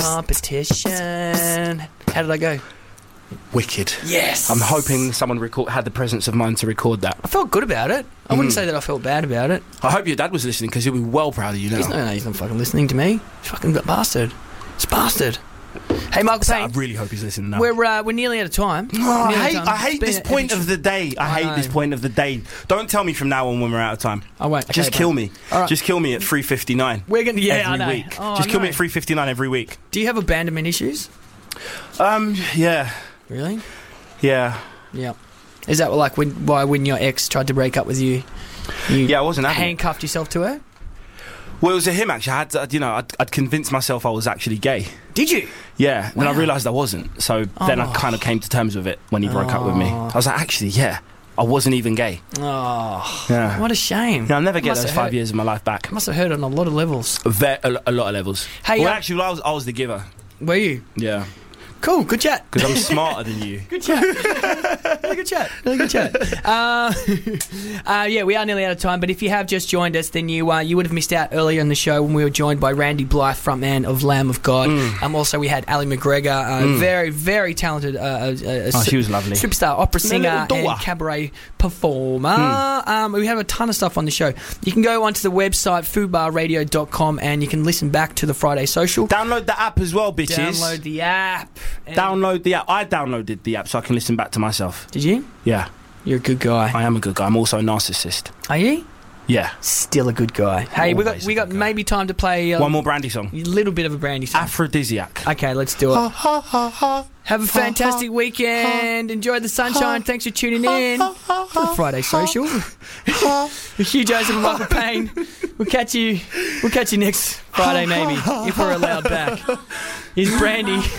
competition. How did I go? Wicked. Yes. I'm hoping someone had the presence of mind to record that. I felt good about it. I wouldn't say that I felt bad about it. I hope your dad was listening, because he'll be well proud of you now. He's not fucking listening to me. Fucking bastard. It's bastard. Hey, Michael I Payne. really hope he's listening now. We're nearly out of time. I hate this point of the day. I hate this point of the day. Don't tell me from now on when we're out of time. I won't. Okay, Just kill me. All right. Just kill me at 3:59. We're gonna every week. Just kill me at 3:59 every week. Do you have abandonment issues? Yeah. Really? Yeah. Yeah. Is that like when your ex tried to break up with you? Yeah, I wasn't having it. Handcuffed yourself to her? Well, it was him actually. I'd convinced myself I was actually gay. Did you? Yeah. Wow. Then I realised I wasn't. So then I kind of came to terms with it when he broke up with me. I was like, actually, yeah, I wasn't even gay. Oh, yeah. What a shame. Yeah, I'll never get those 5 years of my life back. Must have hurt on a lot of levels. A lot of levels. Hey, actually, I was the giver. Were you? Yeah. Cool, good chat. Because I'm smarter than you. Good chat. Really good chat. Really good chat. Yeah, we are nearly out of time, but if you have just joined us, then you would have missed out earlier in the show when we were joined by Randy Blythe, frontman of Lamb of God. Also, we had Ali McGregor, very, very talented she was lovely. Superstar opera singer and cabaret performer. We have a ton of stuff on the show. You can go onto the website, foodbarradio.com, and you can listen back to the Friday Social. Download the app as well, bitches. Download the app. Download the app. I downloaded the app so I can listen back to myself. Did you? Yeah. You're a good guy. I am a good guy. I'm also a narcissist. Are you? Yeah. Still a good guy. Hey, we got maybe time to play one more Brandy song. A little bit of a Brandy song. Aphrodisiac. Okay, let's do it. Have a fantastic weekend. Enjoy the sunshine. Thanks for tuning in to the Friday Social. With Hugh Joseph and Michael Payne. We'll catch you next Friday maybe, if we're allowed back. Here's Brandy.